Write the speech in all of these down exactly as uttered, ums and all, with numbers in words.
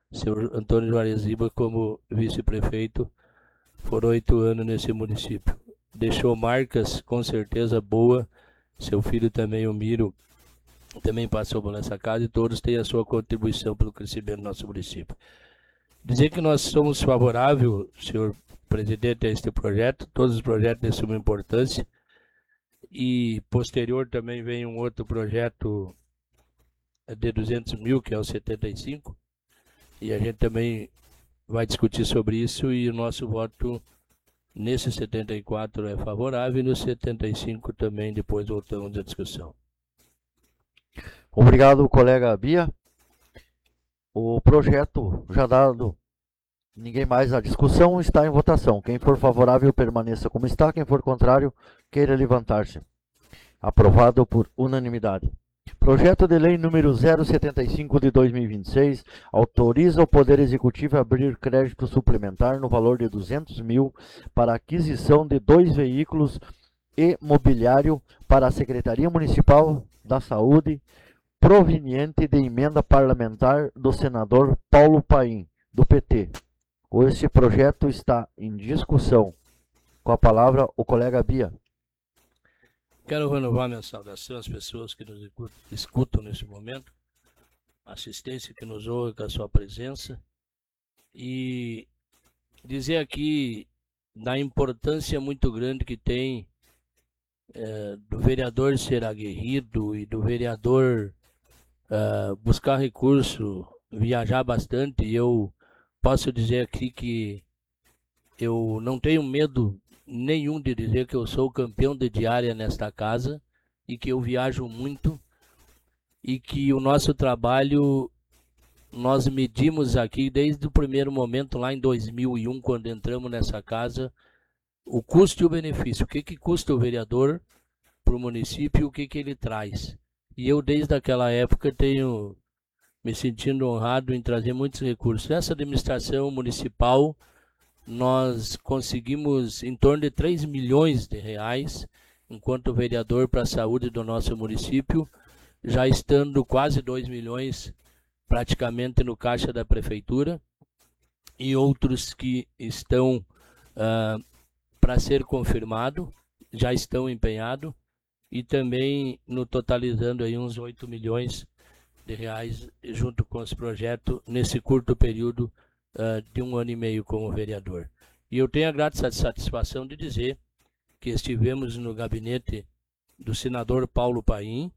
senhor Antônio Juarez Riba como vice-prefeito, foram oito anos nesse município. Deixou marcas, com certeza, boa. Seu filho também, o Miro, também passou por essa casa e todos têm a sua contribuição pelo crescimento do nosso município. Dizer que nós somos favoráveis, senhor presidente, a este projeto, todos os projetos de suma importância, e posterior também vem um outro projeto de duzentos mil, que é o setenta e cinco, e a gente também vai discutir sobre isso, e o nosso voto nesse setenta e quatro é favorável, e no setenta e cinco também, depois voltamos à discussão. Obrigado, colega Bia. O projeto já dado, ninguém mais à discussão, está em votação. Quem for favorável, permaneça como está. Quem for contrário, queira levantar-se. Aprovado por unanimidade. Projeto de Lei número zero setenta e cinco de dois mil e vinte e seis autoriza o Poder Executivo a abrir crédito suplementar no valor de duzentos mil para aquisição de dois veículos e mobiliário para a Secretaria Municipal da Saúde, proveniente de emenda parlamentar do senador Paulo Paim, do P T. Esse projeto está em discussão. Com a palavra, o colega Bia. Quero renovar minha saudação às pessoas que nos escutam nesse momento, a assistência que nos ouve com a sua presença, e dizer aqui da importância muito grande que tem é, do vereador ser aguerrido e do vereador é, buscar recurso, viajar bastante. E eu posso dizer aqui que eu não tenho medo nenhum de dizer que eu sou campeão de diária nesta casa e que eu viajo muito e que o nosso trabalho nós medimos aqui desde o primeiro momento, lá em dois mil e um, quando entramos nessa casa, o custo e o benefício. O que, que custa o vereador para o município e o que, que ele traz. E eu, desde aquela época, tenho me sentindo honrado em trazer muitos recursos. Nessa administração municipal, nós conseguimos em torno de três milhões de reais, enquanto vereador para a saúde do nosso município, já estando quase dois milhões praticamente no caixa da prefeitura, e outros que estão uh, para ser confirmado, já estão empenhados, e também no totalizando aí uns oito milhões de reais junto com esse projeto nesse curto período Uh, de um ano e meio como vereador. E eu tenho a grata satisfação de dizer que estivemos no gabinete do senador Paulo Paim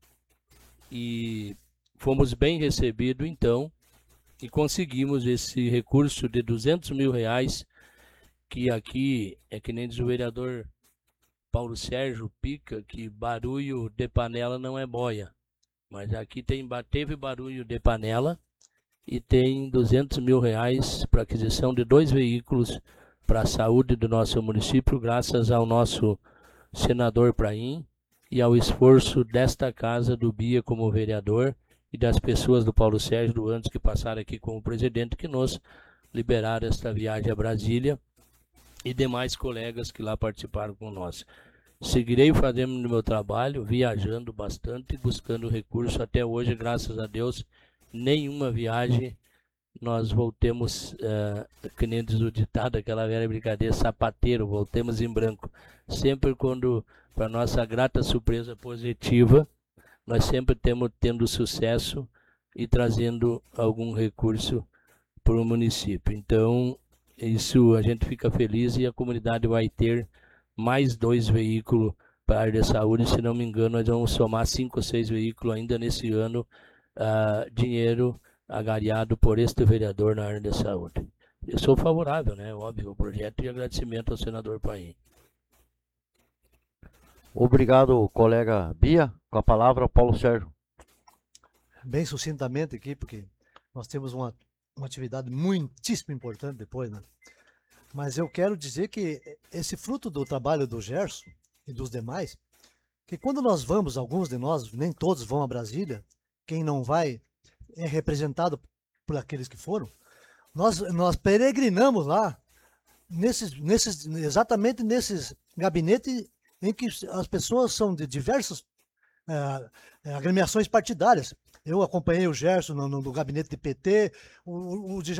e fomos bem recebidos então e conseguimos esse recurso de duzentos mil reais, que aqui é que nem diz o vereador Paulo Sérgio Pica, que barulho de panela não é boia, mas aqui tem, teve barulho de panela e tem duzentos mil reais para aquisição de dois veículos para a saúde do nosso município, graças ao nosso senador Paim e ao esforço desta casa, do Bia como vereador, e das pessoas do Paulo Sérgio do antes que passaram aqui como presidente, que nos liberaram esta viagem a Brasília, e demais colegas que lá participaram com nós. Seguirei fazendo o meu trabalho, viajando bastante, buscando recurso. Até hoje, graças a Deus, nenhuma viagem nós voltemos, uh, que nem diz o ditado, aquela velha brincadeira, sapateiro, voltemos em branco. Sempre quando, para nossa grata surpresa positiva, nós sempre temos tendo sucesso e trazendo algum recurso para o município. Então, isso a gente fica feliz, e a comunidade vai ter mais dois veículos para a área de saúde. Se não me engano, nós vamos somar cinco ou seis veículos ainda nesse ano, Uh, dinheiro agariado por este vereador na área de saúde. Eu sou favorável, né? Óbvio, ao projeto, e agradecimento ao senador Paim. Obrigado, colega Bia. Com a palavra, Paulo Sérgio. Bem sucintamente aqui, porque nós temos uma, uma atividade muitíssimo importante depois, né? Mas eu quero dizer que esse fruto do trabalho do Gerson e dos demais, que quando nós vamos, alguns de nós, nem todos vão a Brasília, quem não vai é representado por aqueles que foram, nós, nós peregrinamos lá, nesses, nesses, exatamente nesses gabinetes em que as pessoas são de diversas é, agremiações partidárias. Eu acompanhei o Gerson no, no, no gabinete de P T, o, o de